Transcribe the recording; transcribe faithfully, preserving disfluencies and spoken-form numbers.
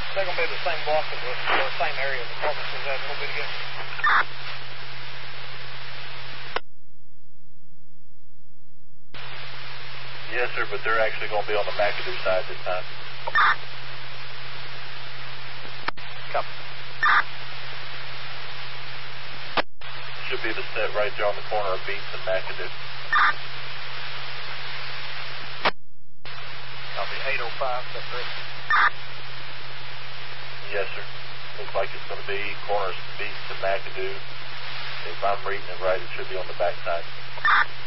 They're going to be the same block of the, the same area of the apartments we had a little bit ago. Yes, sir, but they're actually going to be on the McAdoo side this time. Copy. Should be the set right there on the corner of Beats and McAdoo. Copy. eight oh five, that's correct. Yes, sir. Looks like it's going to be corners Beats and McAdoo. If I'm reading it right, it should be on the back side.